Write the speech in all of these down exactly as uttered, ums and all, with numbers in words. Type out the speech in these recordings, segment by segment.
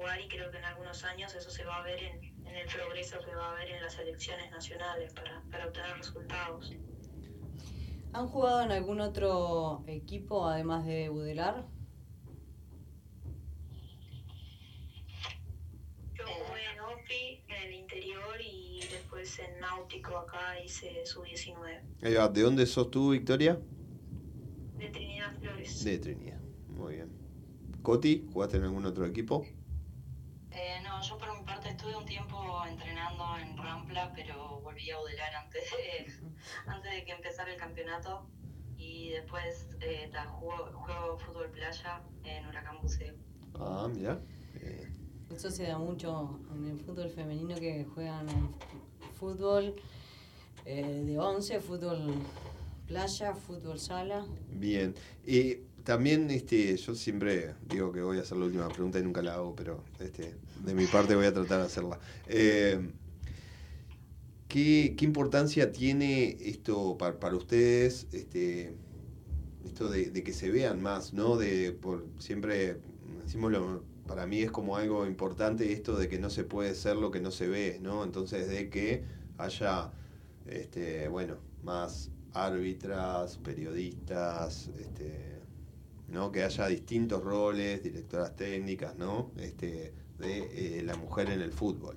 jugar, y creo que en algunos años eso se va a ver en, en el progreso que va a haber en las selecciones nacionales para, para obtener resultados. ¿Han jugado en algún otro equipo además de Budelar? Yo jugué en OPI, en el interior, y después en Náutico acá hice sub diecinueve. Ahí va. ¿De dónde sos tú, Victoria? De Trinidad Flores. De Trinidad. Muy bien. Coti, ¿jugaste en algún otro equipo? Eh, no, yo por mi parte estuve un tiempo entrenando en Rampla, pero volví a Budelar antes de, antes de que empezara el campeonato. Y después eh, ta, juego, juego fútbol playa en Huracán Buceo. Ah, mira. Eh. Eso se da mucho en el fútbol femenino, que juegan fútbol eh, de once, fútbol playa, fútbol sala. Bien. Y también este, yo siempre digo que voy a hacer la última pregunta y nunca la hago, pero este, de mi parte voy a tratar de hacerla. Eh, ¿qué, ¿Qué importancia tiene esto para, para ustedes, este, esto de, de que se vean más, ¿no? De, por, siempre decimos lo, para mí es como algo importante esto de que no se puede ser lo que no se ve, ¿no? Entonces, de que haya, este, bueno, más árbitras, periodistas, este, ¿no? Que haya distintos roles, directoras técnicas, ¿no? Este, de eh, la mujer en el fútbol.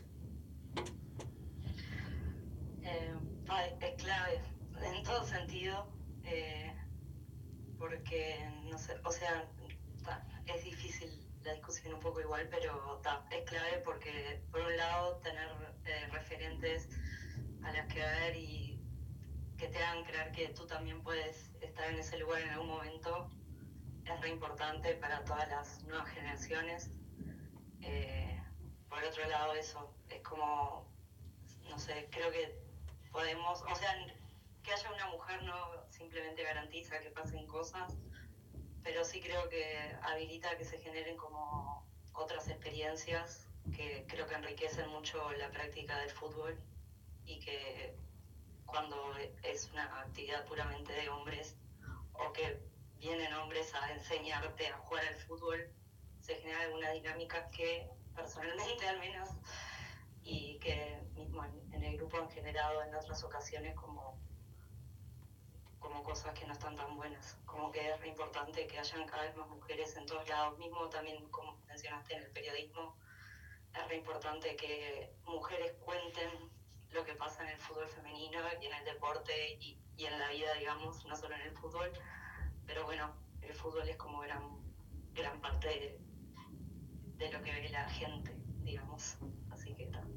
Eh, es clave, en todo sentido, eh, porque, no sé, o sea, ta, es difícil la discusión un poco igual, pero ta, es clave porque, por un lado, tener eh, referentes a las que ver y que te hagan creer que tú también puedes estar en ese lugar en algún momento es re importante para todas las nuevas generaciones. Eh, por otro lado, eso es como, no sé, creo que podemos, o sea, que haya una mujer no simplemente garantiza que pasen cosas, pero sí creo que habilita que se generen como otras experiencias que creo que enriquecen mucho la práctica del fútbol, y que cuando es una actividad puramente de hombres o que vienen hombres a enseñarte a jugar al fútbol, se genera alguna dinámica que personalmente al menos, y que mismo en, en el grupo han generado en otras ocasiones como, como cosas que no están tan buenas, como que es re importante que hayan cada vez más mujeres en todos lados, mismo también como mencionaste en el periodismo, es re importante que mujeres cuenten lo que pasa en el fútbol femenino y en el deporte y, y en la vida, digamos, no solo en el fútbol, pero bueno, el fútbol es como gran, gran parte de, de lo que ve la gente, digamos, así que está.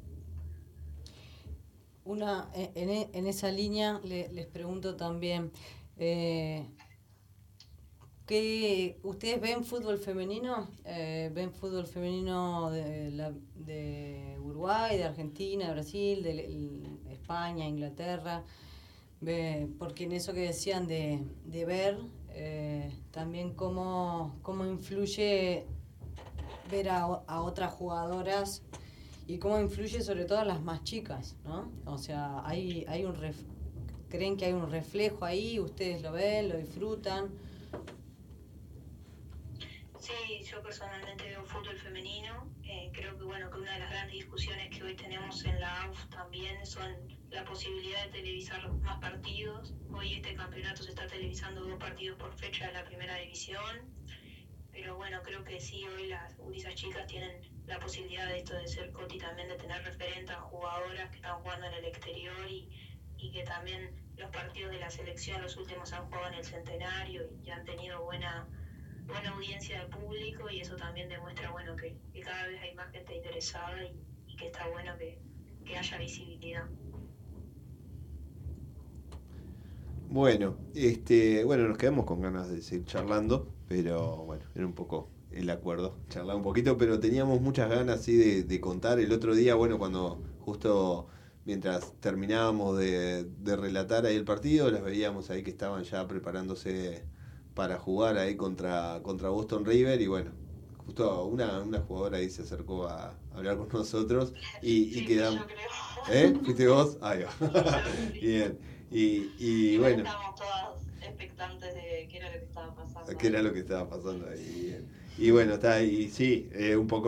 Una, en, en esa línea le, les pregunto también, eh, ¿qué, ¿ustedes ven fútbol femenino? Eh, ¿Ven fútbol femenino de, la, de Uruguay, de Argentina, de Brasil, de, de España, Inglaterra? Ve, porque en eso que decían de, de ver, eh, también cómo, cómo influye ver a, a otras jugadoras y cómo influye sobre todo a las más chicas, ¿no? O sea, hay, hay un ref, ¿creen que hay un reflejo ahí? ¿Ustedes lo ven, lo disfrutan? Sí, yo personalmente veo fútbol femenino. Eh, creo que bueno que una de las grandes discusiones que hoy tenemos en la A U F también son la posibilidad de televisar más partidos. Hoy este campeonato se está televisando dos partidos por fecha de la primera división. Pero bueno, creo que sí, hoy las gurisas chicas tienen la posibilidad de esto de ser Coti también, de tener referentes a jugadoras que están jugando en el exterior, y, y que también los partidos de la selección, los últimos, han jugado en el Centenario y han tenido buena buena audiencia de público, y eso también demuestra bueno que, que cada vez hay más gente interesada, y, y que está bueno que, que haya visibilidad. Bueno, este, bueno, nos quedamos con ganas de seguir charlando, pero bueno, era un poco el acuerdo, charlar un poquito, pero teníamos muchas ganas sí de, de contar. El otro día, bueno, cuando justo mientras terminábamos de, de relatar ahí el partido, las veíamos ahí que estaban ya preparándose para jugar ahí contra, contra Boston River, y bueno, justo una, una jugadora ahí se acercó a hablar con nosotros y, sí, y quedamos... yo creo. ¿Eh? ¿Fuiste vos? Ahí va. Bien. Y, y Igual bueno, estábamos todas expectantes de qué era lo que estaba pasando. qué era lo que estaba pasando ahí. Bien. Y bueno, está ahí, sí, eh, un poco